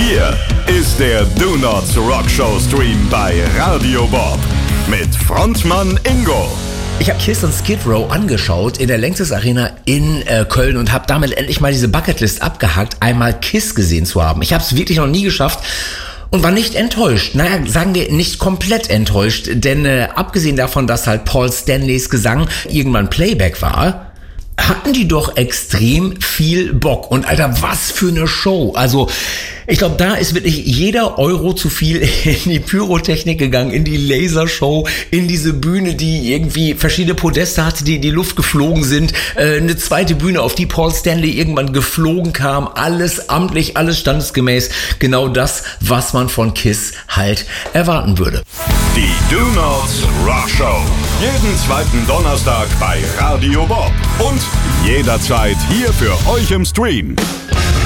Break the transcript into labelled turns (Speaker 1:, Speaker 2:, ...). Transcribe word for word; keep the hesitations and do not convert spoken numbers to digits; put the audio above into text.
Speaker 1: Hier ist der Do Nots Rock Show Stream bei Radio Bob mit Frontmann Ingo.
Speaker 2: Ich habe Kiss und Skid Row angeschaut in der Lanxess Arena in äh, Köln und habe damit endlich mal diese Bucketlist abgehakt, einmal Kiss gesehen zu haben. Ich habe es wirklich noch nie geschafft und war nicht enttäuscht. Naja, sagen wir nicht komplett enttäuscht, denn äh, abgesehen davon, dass halt Paul Stanleys Gesang irgendwann Playback war, hatten die doch extrem viel Bock. Und Alter, was für eine Show. Also, ich glaube, da ist wirklich jeder Euro zu viel in die Pyrotechnik gegangen, in die Lasershow, in diese Bühne, die irgendwie verschiedene Podeste hatte, die in die Luft geflogen sind. Äh, eine zweite Bühne, auf die Paul Stanley irgendwann geflogen kam. Alles amtlich, alles standesgemäß. Genau das, was man von Kiss halt erwarten würde.
Speaker 1: Die Do Nots Rock Show. Jeden zweiten Donnerstag bei Radio Bob. Und jederzeit hier für euch im Stream.